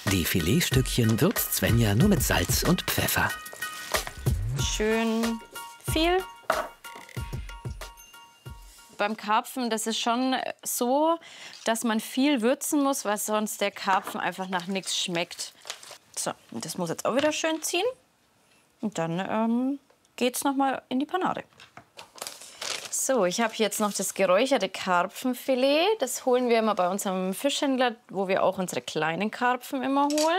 Die Filetstückchen würzt Svenja nur mit Salz und Pfeffer. Schön viel. Beim Karpfen, das ist schon so, dass man viel würzen muss, weil sonst der Karpfen einfach nach nichts schmeckt. So, und das muss jetzt auch wieder schön ziehen. Und dann geht's noch mal in die Panade. So, ich habe jetzt noch das geräucherte Karpfenfilet. Das holen wir immer bei unserem Fischhändler, wo wir auch unsere kleinen Karpfen immer holen.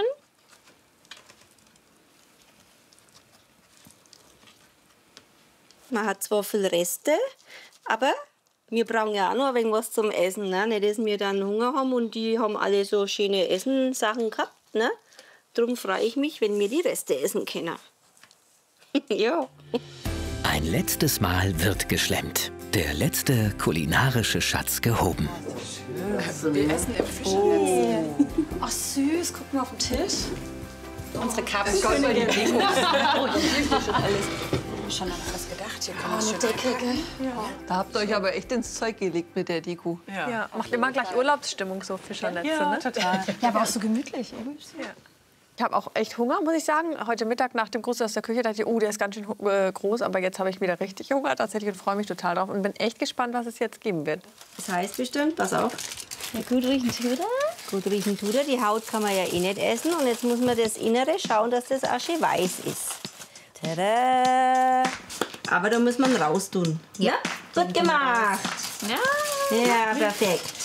Man hat zwar viel Reste, aber wir brauchen ja auch noch ein wenig was zum Essen. Ne? Nicht, dass wir dann Hunger haben und die haben alle so schöne Essensachen gehabt. Ne? Darum freue ich mich, wenn wir die Reste essen können. Ja. Ein letztes Mal wird geschlemmt. Der letzte kulinarische Schatz gehoben. Wir essen im Fischernetz. Ach süß, guck mal auf den Tisch. Unsere Karpfenkönigin. Oh, das ist schon alles. Schon an alles gedacht. Hier kann man schön Decke. Ja. Da habt ihr euch aber echt ins Zeug gelegt mit der Deko. Ja, macht immer gleich Urlaubsstimmung, so Fischernetze, ne? Total. Ja, aber auch so gemütlich. Ja. Ich habe auch echt Hunger, muss ich sagen. Heute Mittag nach dem Gruß aus der Küche dachte ich, oh, der ist ganz schön groß. Aber jetzt habe ich wieder richtig Hunger tatsächlich und freue mich total drauf. Und bin echt gespannt, was es jetzt geben wird. Das heißt bestimmt, pass auf. Ja, gut riechen tut er. Gut riechen tut er. Die Haut kann man ja eh nicht essen. Und jetzt muss man das Innere schauen, dass das auch schön weiß ist. Tada! Aber da muss man raustun. Ja, gut gemacht. Ja. Ja, perfekt.